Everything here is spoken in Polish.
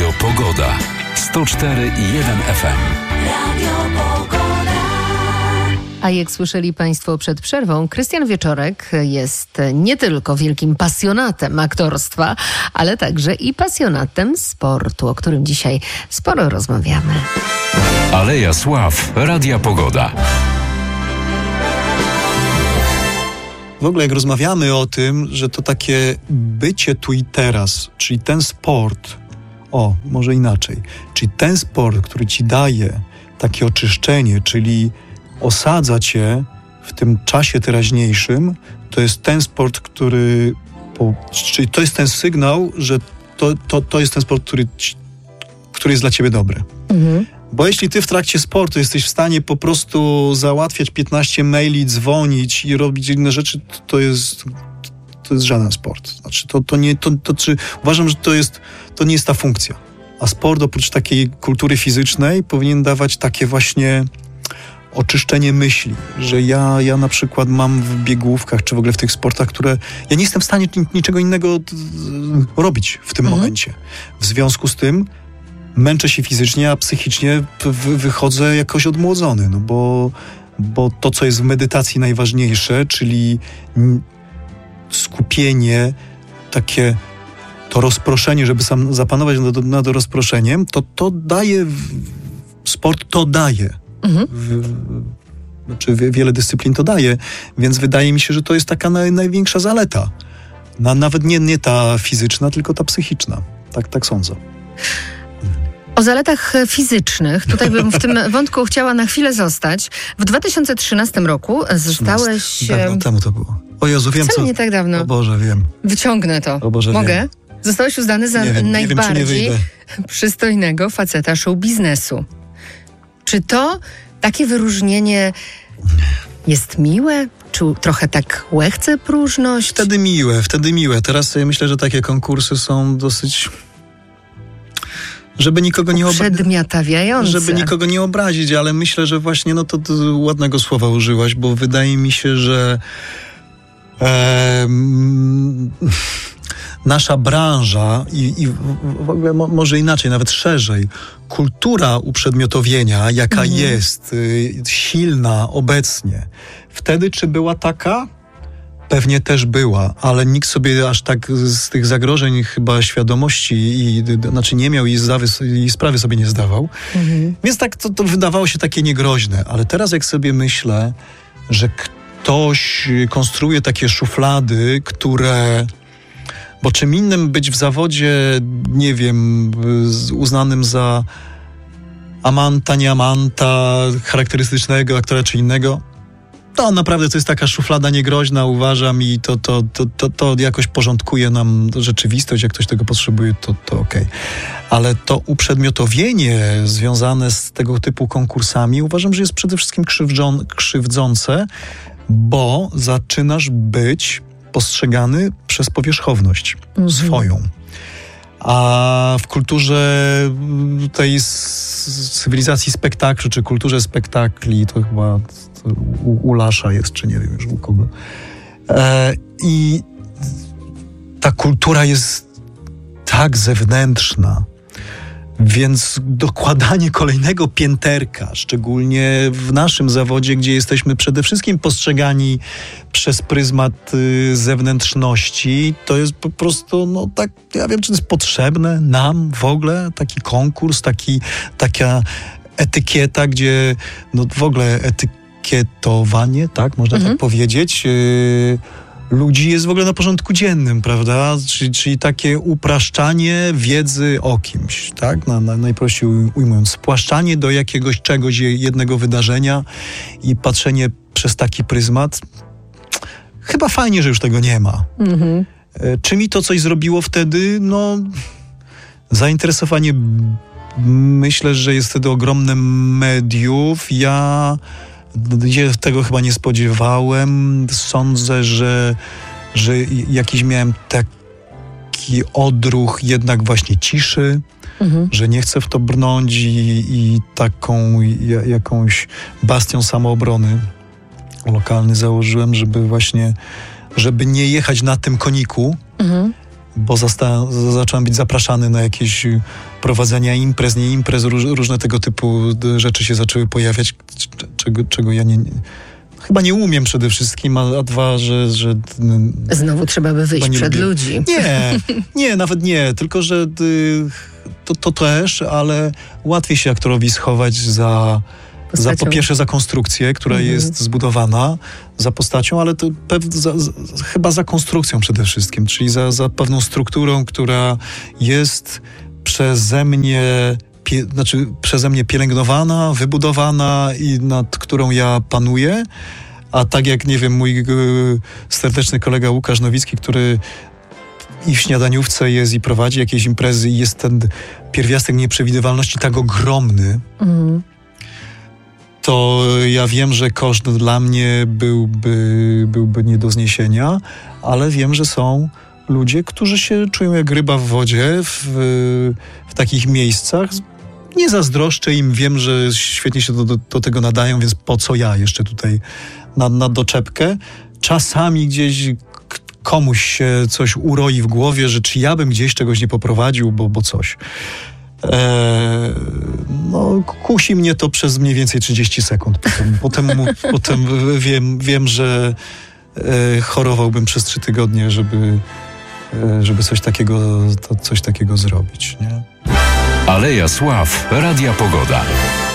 Radio Pogoda. 104,1 FM. Radio Pogoda. A jak słyszeli Państwo przed przerwą, Krystian Wieczorek jest nie tylko wielkim pasjonatem aktorstwa, ale także i pasjonatem sportu, o którym dzisiaj sporo rozmawiamy. Aleja Sław Radia Pogoda. W ogóle jak rozmawiamy o tym, że to takie bycie tu i teraz, czyli ten sport, może inaczej, czyli ten sport, który ci daje takie oczyszczenie, czyli osadza cię w tym czasie teraźniejszym, to jest ten sport, czyli to jest ten sygnał, że to jest ten sport, który jest dla ciebie dobry. Mhm. Bo jeśli ty w trakcie sportu jesteś w stanie po prostu załatwiać 15 maili, dzwonić i robić inne rzeczy, to jest żaden sport. Znaczy, uważam, że to nie jest ta funkcja. A sport oprócz takiej kultury fizycznej powinien dawać takie właśnie oczyszczenie myśli, że ja na przykład mam w biegówkach, czy w ogóle w tych sportach, które ja nie jestem w stanie niczego innego robić w tym momencie. W związku z tym męczę się fizycznie, a psychicznie wychodzę jakoś odmłodzony, no bo to, co jest w medytacji najważniejsze, czyli skupienie, takie to rozproszenie, żeby sam zapanować nad rozproszeniem, to daje, sport to daje. Wiele dyscyplin to daje, więc wydaje mi się, że to jest taka największa zaleta. Nawet nie ta fizyczna, tylko ta psychiczna. Tak sądzę. O zaletach fizycznych, tutaj bym w tym wątku chciała na chwilę zostać. W 2013 roku zostałeś... Dawno temu to było. O Jezu, wiem co... nie tak dawno. O Boże, wiem. Wyciągnę to. O Boże, mogę? Wiem. Zostałeś uznany za najbardziej przystojnego faceta show biznesu. Czy to takie wyróżnienie jest miłe? Czy trochę tak łechce próżność? Wtedy miłe. Teraz sobie myślę, że takie konkursy są dosyć... Żeby nikogo nie przedmiotawiające. Żeby nikogo nie obrazić, ale myślę, że właśnie to ładnego słowa użyłaś, bo wydaje mi się, że nasza branża i w ogóle może inaczej, nawet szerzej, kultura uprzedmiotowienia, jaka jest silna obecnie. Wtedy czy była taka? Pewnie też była, ale nikt sobie aż tak z tych zagrożeń chyba świadomości nie miał i sprawy sobie nie zdawał. Więc tak to wydawało się takie niegroźne. Ale teraz jak sobie myślę, że ktoś konstruuje takie szuflady, które... Bo czym innym być w zawodzie, nie wiem, uznanym za amanta, nie amanta, charakterystycznego aktora czy innego, to naprawdę to jest taka szuflada niegroźna, uważam, i to jakoś porządkuje nam rzeczywistość, jak ktoś tego potrzebuje, to okej. Ale to uprzedmiotowienie związane z tego typu konkursami uważam, że jest przede wszystkim krzywdzące, bo zaczynasz być postrzegany przez powierzchowność swoją. A w kulturze tej cywilizacji spektaklu, czy kulturze spektakli, to chyba u Lasza jest, czy nie wiem już u kogo. I ta kultura jest tak zewnętrzna, więc dokładanie kolejnego pięterka, szczególnie w naszym zawodzie, gdzie jesteśmy przede wszystkim postrzegani przez pryzmat zewnętrzności, to jest po prostu, tak, ja wiem, czy to jest potrzebne nam w ogóle, taki konkurs, taka etykieta, gdzie w ogóle etykietowanie, tak, można tak powiedzieć, ludzi jest w ogóle na porządku dziennym, prawda? Czyli takie upraszczanie wiedzy o kimś, tak? Najprościej ujmując, spłaszczanie do jakiegoś czegoś, jednego wydarzenia i patrzenie przez taki pryzmat. Chyba fajnie, że już tego nie ma. Czy mi to coś zrobiło wtedy? Zainteresowanie, myślę, że jest wtedy ogromne mediów. Ja tego chyba nie spodziewałem. Sądzę, że jakiś miałem taki odruch jednak właśnie ciszy, że nie chcę w to brnąć i taką jakąś bastion samoobrony lokalny założyłem, żeby nie jechać na tym koniku, bo zacząłem być zapraszany na jakieś prowadzenia imprez, nie imprez, różne tego typu rzeczy się zaczęły pojawiać, czego ja chyba nie umiem przede wszystkim, a dwa, że Znowu trzeba by wyjść przed lubię. ludzi. Nie, nawet nie, tylko że to też, ale łatwiej się aktorowi schować za po pierwsze za konstrukcję, która jest zbudowana, za postacią, ale to chyba za konstrukcją przede wszystkim, czyli za pewną strukturą, która jest przeze mnie pielęgnowana, wybudowana i nad którą ja panuję. A tak jak, nie wiem, mój serdeczny kolega Łukasz Nowicki, który i w śniadaniówce jest i prowadzi jakieś imprezy i jest ten pierwiastek nieprzewidywalności tak ogromny, to ja wiem, że koszt dla mnie byłby nie do zniesienia, ale wiem, że są ludzie, którzy się czują jak ryba w wodzie w takich miejscach. Nie zazdroszczę im, wiem, że świetnie się do tego nadają, więc po co ja jeszcze tutaj na doczepkę? Czasami gdzieś komuś się coś uroi w głowie, że czy ja bym gdzieś czegoś nie poprowadził, bo coś. Kusi mnie to przez mniej więcej 30 sekund. Potem wiem, że chorowałbym przez 3 tygodnie, żeby coś takiego zrobić. Nie? Aleja Sław, Radia Pogoda.